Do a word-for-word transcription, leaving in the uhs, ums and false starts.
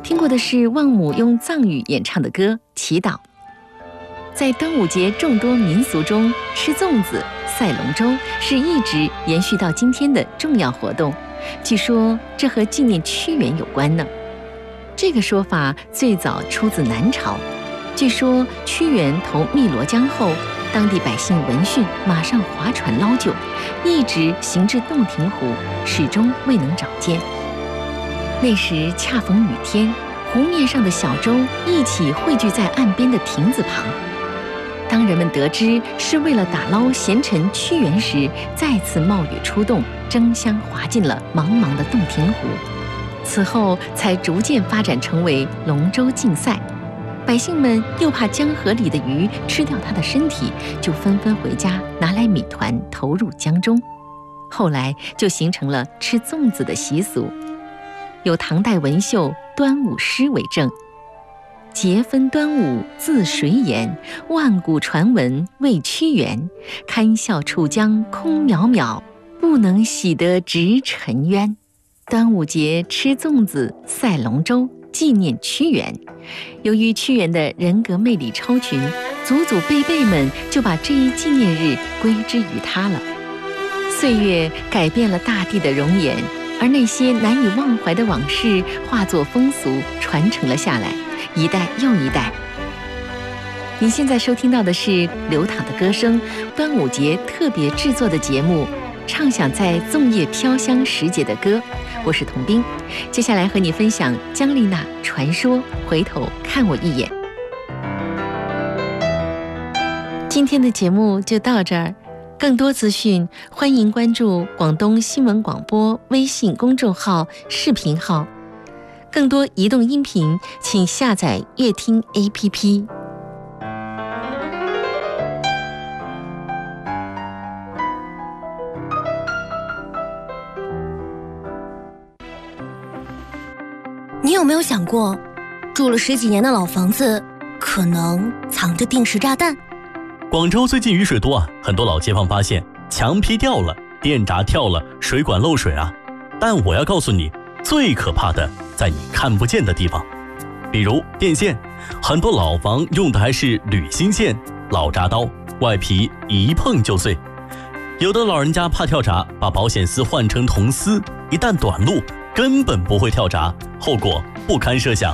听过的是望母用藏语演唱的歌《祈祷》。在端午节众多民俗中，吃粽子、赛龙舟是一直延续到今天的重要活动。据说这和纪念屈原有关呢。这个说法最早出自南朝。据说屈原投汨罗江后，当地百姓闻讯，马上划船捞救，一直行至洞庭湖，始终未能找见。那时恰逢雨天，湖面上的小舟一起汇聚在岸边的亭子旁。当人们得知是为了打捞贤臣屈原时，再次冒雨出动，争相划进了茫茫的洞庭湖。此后才逐渐发展成为龙舟竞赛。百姓们又怕江河里的鱼吃掉他的身体，就纷纷回家拿来米团投入江中。后来就形成了吃粽子的习俗。有唐代文秀《端午诗》为证：节分端午自谁言？万古传闻为屈原。堪笑楚江空渺渺，不能洗得直沉冤。端午节吃粽子、赛龙舟，纪念屈原。由于屈原的人格魅力超群，祖祖辈辈们就把这一纪念日归之于他了。岁月改变了大地的容颜，而那些难以忘怀的往事化作风俗，传承了下来，一代又一代。您现在收听到的是流淌的歌声，端午节特别制作的节目，畅想在粽叶飘香时节的歌。我是童冰，接下来和你分享姜丽娜传说《回头看我一眼》。今天的节目就到这儿，更多资讯欢迎关注广东新闻广播微信公众号、视频号。更多移动音频，请下载乐听 A P P。 你有没有想过，住了十几年的老房子可能藏着定时炸弹？ 广州最近雨水多啊，很多老街坊发现墙皮掉了，电闸跳了，水管漏水啊。但我要告诉你，最可怕的在你看不见的地方，比如电线，很多老房用的还是铝芯线，老铡刀，外皮一碰就碎。有的老人家怕跳闸，把保险丝换成铜丝，一旦短路根本不会跳闸，后果不堪设想。